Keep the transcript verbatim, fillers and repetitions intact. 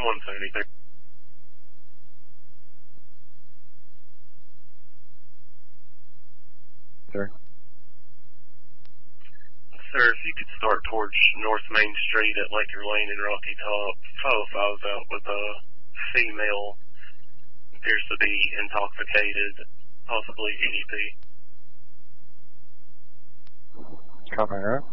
one seventy-three. Sir. Sir, if you could start towards North Main Street at Laker Lane and Rocky Top, five oh five out with a female, appears to be intoxicated, possibly E D P. Copy that.